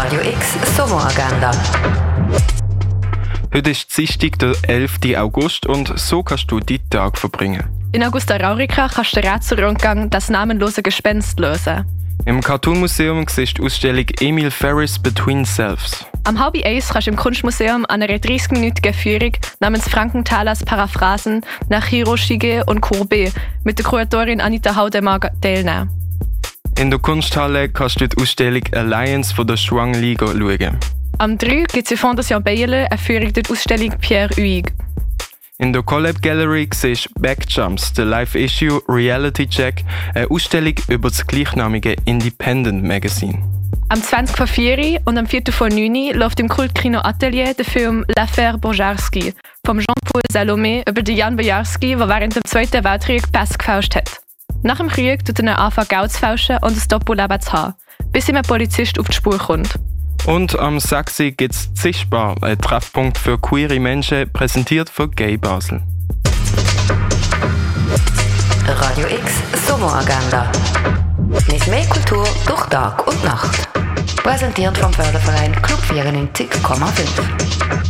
Radio X Sommeragenda. Heute ist Dienstag, der 11. August und so kannst du deinen Tag verbringen. In Augusta Raurica kannst du den Rätselrundgang «Das namenlose Gespenst» lösen. Im Cartoon Museum siehst du die Ausstellung Emil Ferris Between Selves. Am 12:30 kannst du im Kunstmuseum an einer 30-minütigen Führung namens Frankenthalers Paraphrasen nach Hiroshige und Courbet mit der Kuratorin Anita Haudemar teilnehmen. In der Kunsthalle kannst du die Ausstellung Alliance von der Schwang Li schauen. Am 3 gibt es in Fondation Bayerle eine Führung durch die Ausstellung Pierre Huyghe. In der Collab Gallery siehst du Backjumps, der Live-Issue Reality Check, eine Ausstellung über das gleichnamige Independent Magazine. Am 20 vor 4 und am 4 vor 9 läuft im Kultkino Atelier der Film L'Affaire Bojarski vom Jean-Paul Salomé über den Jan Bojarski, der während dem Zweiten Weltkrieg Pässe gefälscht hat. Nach dem Krieg tut er anfangen, Geld zu fälschen und ein Doppelleben zu haben, bis ihm ein Polizist auf die Spur kommt. Und am 6. gibt es Zischbar, ein Treffpunkt für queere Menschen, präsentiert von Gay Basel. Radio X Sommeragenda. Nicht mehr Kultur durch Tag und Nacht. Präsentiert vom Förderverein Club 94,5.